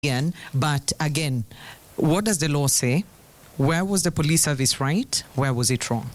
But again, what does the law say? Where was the police service right? Where was it wrong?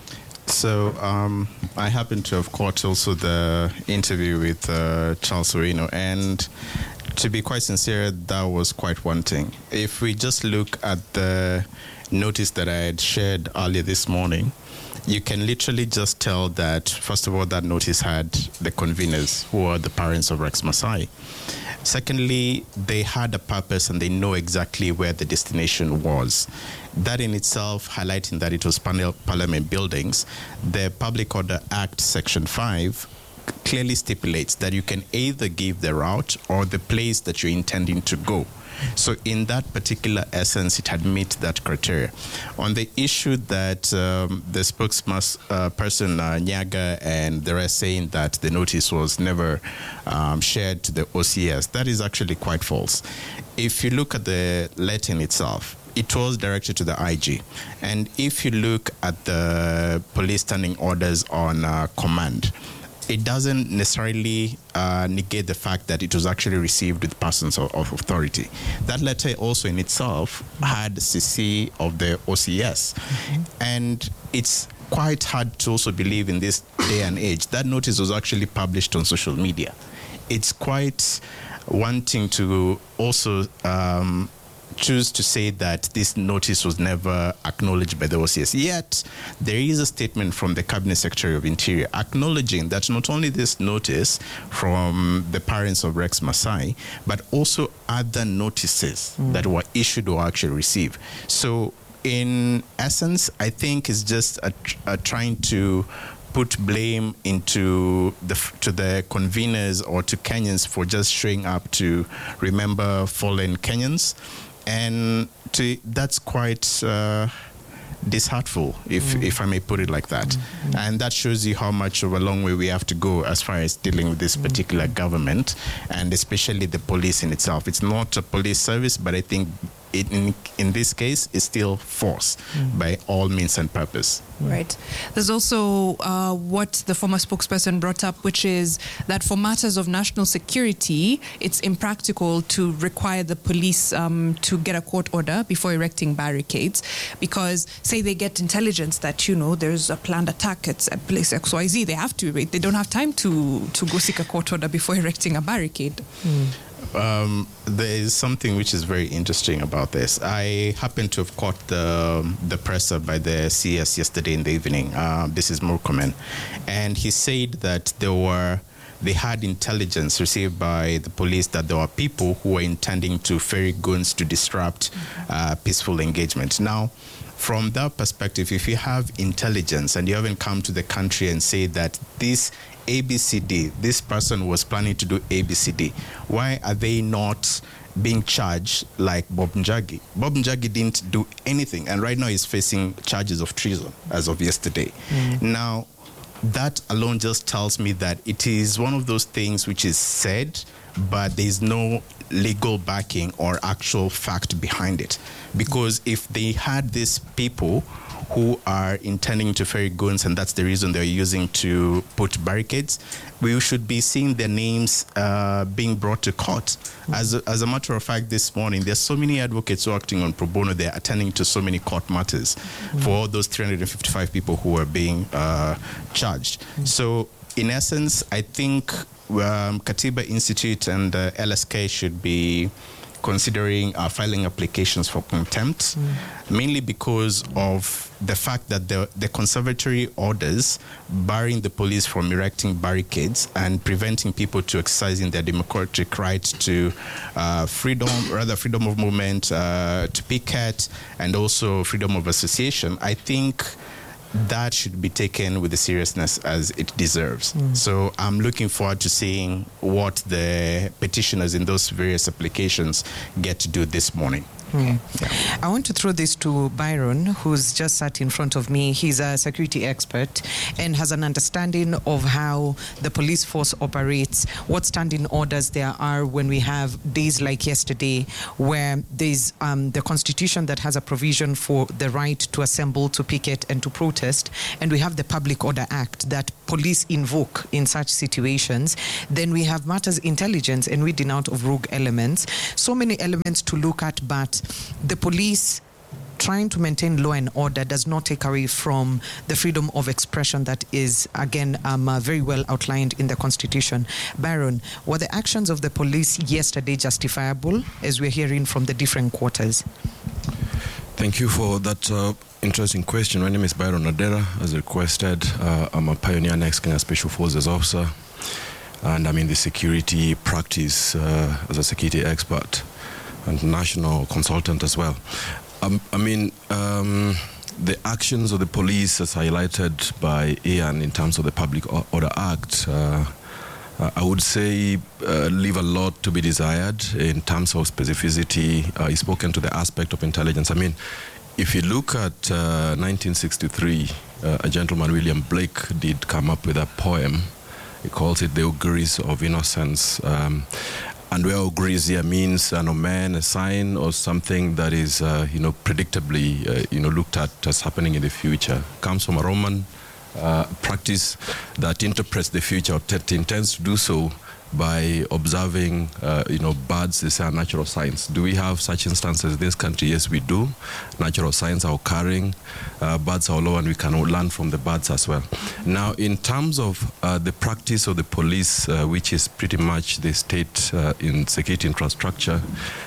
So I happen to have caught also the interview with Charles Owino, and to be quite sincere, that was quite wanting. If we just look at the notice that I had shared earlier this morning, you can literally just tell that, first of all, that notice had the conveners, who are the parents of Rex Masai. Secondly, they had a purpose and they know exactly where the destination was. That in itself, highlighting that it was Parliament buildings, the Public Order Act Section 5 clearly stipulates that you can either give the route or the place that you're intending to go. So in that particular essence, it had met that criteria. On the issue that the spokesperson Nyaga and the rest saying that the notice was never shared to the OCS, that is actually quite false. If you look at the letter in itself, it was directed to the IG. And if you look at the police standing orders on command, it doesn't necessarily negate the fact that it was actually received with persons of authority. That letter also in itself had CC of the OCS. Mm-hmm. And it's quite hard to also believe in this day and age. That notice was actually published on social media. It's quite wanting to also choose to say that this notice was never acknowledged by the OCS. Yet, there is a statement from the Cabinet Secretary of Interior acknowledging that not only this notice from the parents of Rex Masai, but also other notices that were issued or actually received. So, in essence, I think it's just a trying to put blame to the conveners or to Kenyans for just showing up to remember fallen Kenyans. And that's quite disheartening, if I may put it like that. Mm-hmm. And that shows you how much of a long way we have to go as far as dealing with this particular government, and especially the police in itself. It's not a police service, but I think in this case, it's still force by all means and purpose. Right. There's also what the former spokesperson brought up, which is that for matters of national security, it's impractical to require the police to get a court order before erecting barricades, because say they get intelligence that, you know, there's a planned attack at a place XYZ, they have to wait. They don't have time to go seek a court order before erecting a barricade. There is something which is very interesting about this. I happened to have caught the presser by the CS yesterday in the evening. This is Murkomen, and he said that they had intelligence received by the police that there were people who were intending to ferry guns to disrupt peaceful engagement. Now, from that perspective, if you have intelligence and you haven't come to the country and say that this ABCD, this person was planning to do ABCD, why are they not being charged like Bob Njagi? Bob Njagi didn't do anything, and right now he's facing charges of treason as of yesterday. Now, that alone just tells me that it is one of those things which is said, but there is no legal backing or actual fact behind it. Because if they had these people who are intending to ferry guns, and that's the reason they're using to put barricades, we should be seeing their names being brought to court. As a matter of fact, this morning, there's so many advocates who are acting on pro bono. They're attending to so many court matters for all those 355 people who are being charged. So, in essence, I think Katiba Institute and LSK should be considering filing applications for contempt, mainly because of the fact that the conservatory orders barring the police from erecting barricades and preventing people to exercising their democratic right to freedom of movement, to picket, and also freedom of association, I think that should be taken with the seriousness as it deserves. So I'm looking forward to seeing what the petitioners in those various applications get to do this morning. I want to throw this to Byron, who's just sat in front of me. He's a security expert and has an understanding of how the police force operates, what standing orders there are when we have days like yesterday, where there's the Constitution that has a provision for the right to assemble, to picket, and to protest, and we have the Public Order Act that police invoke in such situations. Then we have matters intelligence and weeding out of rogue elements. So many elements to look at, but the police trying to maintain law and order does not take away from the freedom of expression that is, again, very well outlined in the Constitution. Byron, were the actions of the police yesterday justifiable, as we're hearing from the different quarters? Thank you for that interesting question. My name is Byron Adera. As requested, I'm a pioneer next Kenya Special Forces officer, and I'm in the security practice as a security expert and national consultant as well. The actions of the police, as highlighted by Ian in terms of the Public Order Act, I would say leave a lot to be desired in terms of specificity. He's spoken to the aspect of intelligence. I mean, if you look at 1963, a gentleman, William Blake, did come up with a poem. He calls it The Auguries of Innocence. And where auguries here means an omen, a sign, or something that is, predictably, looked at as happening in the future. Comes from a Roman practice that interprets the future, or intends to do so by observing, birds. They say are natural signs. Do we have such instances in this country? Yes, we do. Natural signs are occurring. Birds are low, and we can learn from the birds as well. Now, in terms of the practice of the police, which is pretty much the state in security infrastructure,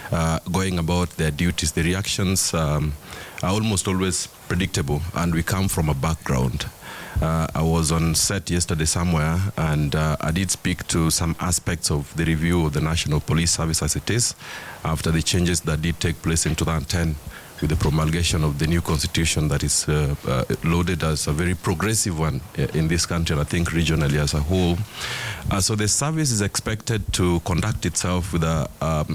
going about their duties, the reactions are almost always predictable, and we come from a background. I was on set yesterday somewhere, and I did speak to some aspects of the review of the National Police Service as it is after the changes that did take place in 2010 with the promulgation of the new constitution that is loaded as a very progressive one in this country, and I think regionally as a whole. So the service is expected to conduct itself with a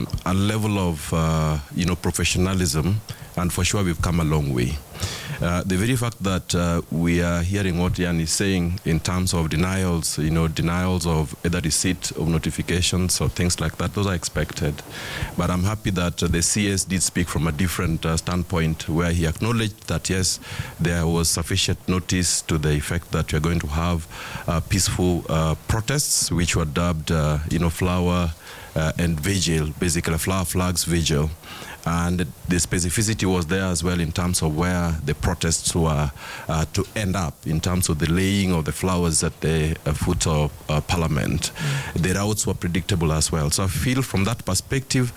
level of professionalism, and for sure we've come a long way. The very fact that we are hearing what Ian is saying in terms of denials, denials of either receipt of notifications or things like that, those are expected. But I'm happy that the CS did speak from a different standpoint, where he acknowledged that, yes, there was sufficient notice to the effect that we're going to have peaceful protests, which were dubbed, flower and vigil, basically flower flags vigil. And the specificity was there as well in terms of where the protests were to end up, in terms of the laying of the flowers at the foot of Parliament. The routes were predictable as well. So I feel from that perspective,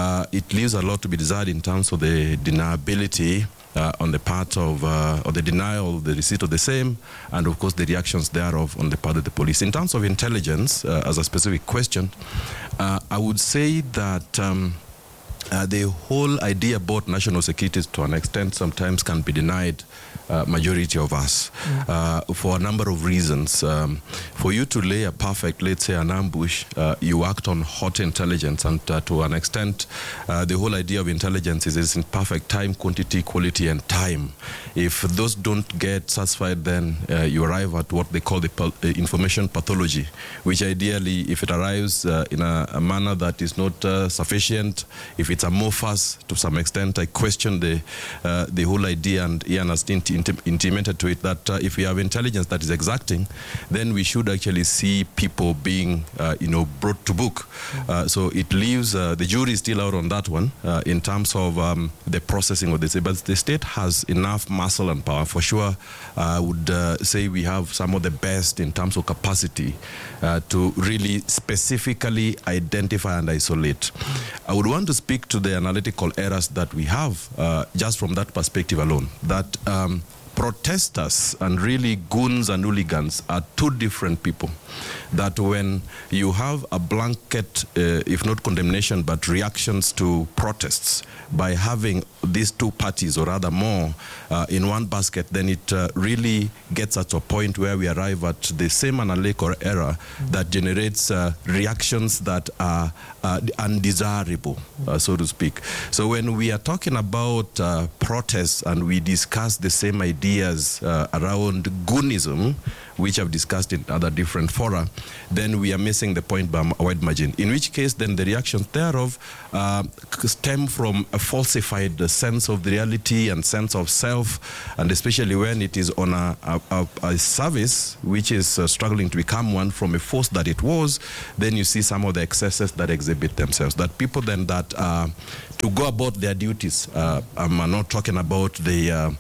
it leaves a lot to be desired in terms of the deniability on the part of, or the denial, the receipt of the same, and of course the reactions thereof on the part of the police. In terms of intelligence, as a specific question, I would say that the whole idea about national security, to an extent, sometimes can be denied majority of us for a number of reasons. For you to lay a perfect, let's say, an ambush, you act on hot intelligence, and to an extent, the whole idea of intelligence is in perfect time, quantity, quality, and time. If those don't get satisfied, then you arrive at what they call the information pathology, which ideally, if it arrives in a manner that is not sufficient, if it's amorphous to some extent, I question the whole idea, and Ian has intimated to it that if we have intelligence that is exacting, then we should actually see people being, brought to book. So it leaves the jury still out on that one in terms of the processing of this. But the state has enough muscle and power. For sure, I would say we have some of the best in terms of capacity to really specifically identify and isolate. I would want to speak to the analytical errors that we have just from that perspective alone. That protesters and really goons and hooligans are two different people. That when you have a blanket, if not condemnation, but reactions to protests by having these two parties, or rather more, in one basket, then it really gets at a point where we arrive at the same analytical error that generates reactions that are undesirable, so to speak. So when we are talking about protests and we discuss the same ideas around goonism, which I've discussed in other different fora, then we are missing the point by a wide margin. In which case, then the reactions thereof stem from a falsified sense of the reality and sense of self, and especially when it is on a service which is struggling to become one from a force that it was, then you see some of the excesses that exhibit themselves. That people then that to go about their duties, I'm not talking about the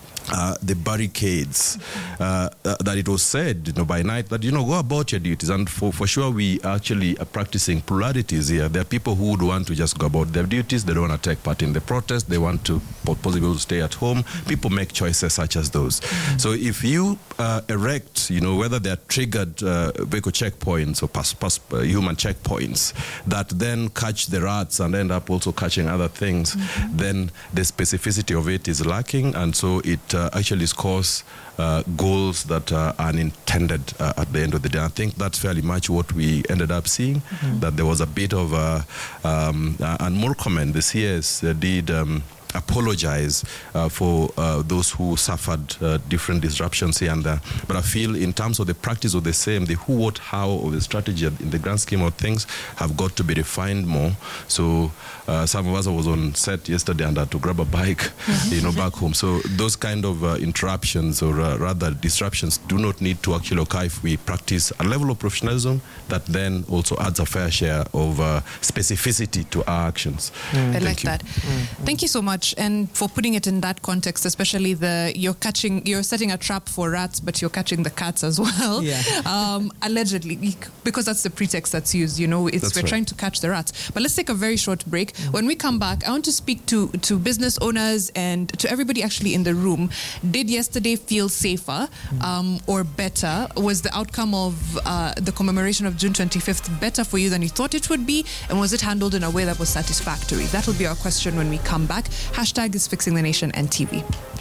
barricades, that it was said, by night that, go about your duties. And for sure, we actually are practicing pluralities here. There are people who would want to just go about their duties. They don't want to take part in the protest. They want to possibly stay at home. People make choices such as those. So if you erect, whether they're triggered vehicle checkpoints or human checkpoints that then catch the rats and end up also catching other things, then the specificity of it is lacking. And so it actually scores goals that are unintended at the end of the day. I think that's fairly much what we ended up seeing, that there was a bit of and more comment. The CS did apologize for those who suffered different disruptions here and there. But I feel in terms of the practice of the same, the who, what, how of the strategy in the grand scheme of things have got to be refined more. So some of us was on set yesterday and had to grab a bike, back home. So those kind of interruptions or rather disruptions do not need to actually occur if we practice a level of professionalism that then also adds a fair share of specificity to our actions. I like that. Thank you so much. And for putting it in that context, especially you're setting a trap for rats, but you're catching the cats as well. Yeah. Allegedly, because that's the pretext that's used. We're trying to catch the rats. But let's take a very short break. When we come back, I want to speak to business owners and to everybody actually in the room. Did yesterday feel safer or better? Was the outcome of the commemoration of June 25th better for you than you thought it would be? And was it handled in a way that was satisfactory? That will be our question when we come back. Hashtag is Fixing the Nation NTV.